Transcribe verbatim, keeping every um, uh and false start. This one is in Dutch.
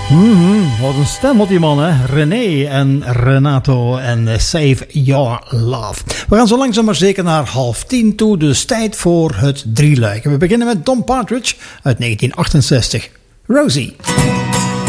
Mm-hmm, wat een stem had die man, hè? René en Renato en Save Your Love. We gaan zo langzaam maar zeker naar half tien toe, dus tijd voor het drieluik. We beginnen met Don Partridge uit negentien achtenzestig. Rosie.